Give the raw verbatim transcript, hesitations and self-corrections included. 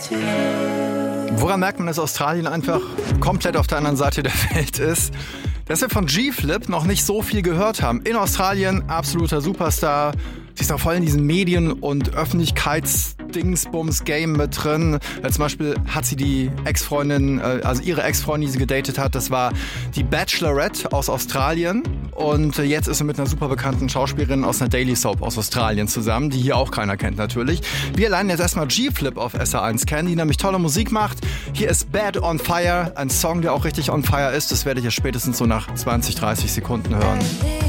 Woran merkt man, dass Australien einfach komplett auf der anderen Seite der Welt ist? Dass wir von G-Flip noch nicht so viel gehört haben. In Australien absoluter Superstar. Sie ist auch voll in diesen Medien- und Öffentlichkeits-Dingsbums-Game mit drin. Äh, zum Beispiel hat sie die Ex-Freundin, äh, also ihre Ex-Freundin, die sie gedatet hat, das war die Bachelorette aus Australien. Und äh, jetzt ist sie mit einer super bekannten Schauspielerin aus einer Daily Soap aus Australien zusammen, die hier auch keiner kennt natürlich. Wir lernen jetzt erstmal G-Flip auf S R eins kennen, die nämlich tolle Musik macht. Hier ist Bad on Fire, ein Song, der auch richtig on fire ist. Das werde ich jetzt spätestens so nach zwanzig, dreißig Sekunden hören.